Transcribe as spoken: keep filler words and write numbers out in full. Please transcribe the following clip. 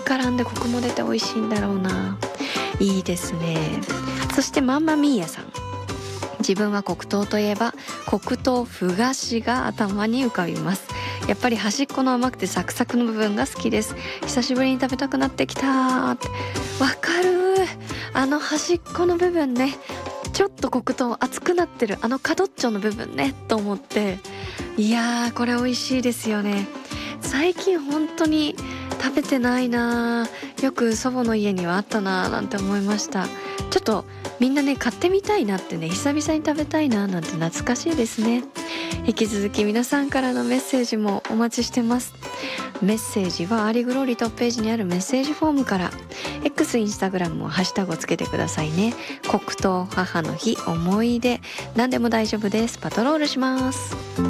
絡んでコクも出て美味しいんだろうな。いいですね。そしてマンマミーヤさん、自分は黒糖といえば黒糖ふ菓子が頭に浮かびます。やっぱり端っこの甘くてサクサクの部分が好きです。久しぶりに食べたくなってきたーって。わかるー、あの端っこの部分ね、ちょっと黒糖熱くなってるあの角っちょの部分ねと思って、いやーこれ美味しいですよね。最近本当に食べてないな、よく祖母の家にはあったななんて思いました。ちょっとみんなね買ってみたいなってね、久々に食べたいななんて懐かしいですね。引き続き皆さんからのメッセージもお待ちしてます。メッセージはアリグローリトップページにあるメッセージフォームから、 X、インスタグラムもハッシュタグをつけてくださいね。黒糖、母の日、思い出、何でも大丈夫です。パトロールします。